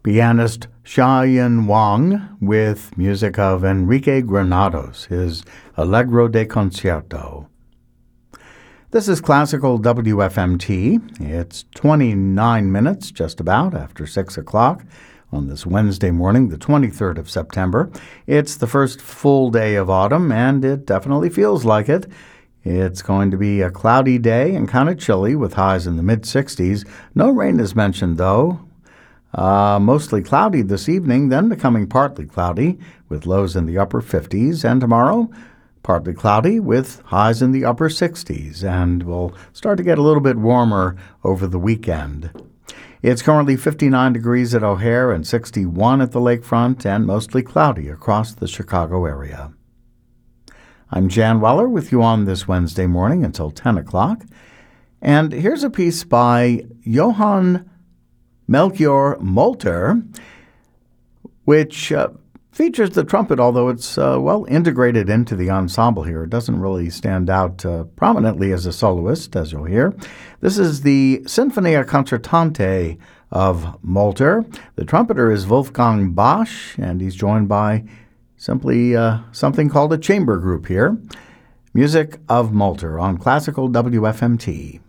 Pianist Xiaoyan Wang with music of Enrique Granados, his Allegro de Concierto. This is Classical WFMT. It's 29 minutes, just about, after 6 o'clock on this Wednesday morning, the 23rd of September. It's the first full day of autumn, and it definitely feels like it. It's going to be a cloudy day and kind of chilly with highs in the mid-60s. No rain is mentioned, though. Mostly cloudy this evening, then becoming partly cloudy with lows in the upper 50s. And tomorrow, partly cloudy with highs in the upper 60s. And we'll start to get a little bit warmer over the weekend. It's currently 59 degrees at O'Hare and 61 at the lakefront, and mostly cloudy across the Chicago area. I'm Jan Weller with you on this Wednesday morning until 10 o'clock. And here's a piece by Johann Melchior Molter, which features the trumpet, although it's well integrated into the ensemble here. It doesn't really stand out prominently as a soloist, as you'll hear. This is the Sinfonia Concertante of Molter. The trumpeter is Wolfgang Bosch, and he's joined by simply something called a chamber group here. Music of Molter on Classical WFMT.